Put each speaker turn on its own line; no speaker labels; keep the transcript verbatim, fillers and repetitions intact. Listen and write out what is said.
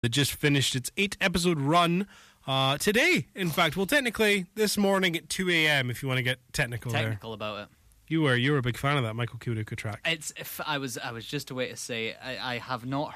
that just finished its eight-episode run uh, today. In fact, well, technically, this morning at two a.m., if you want to get technical there.
Technical about it.
You were you were a big fan of that Michael Kiwanuka track.
It's if I was I was just a way to say I, I have not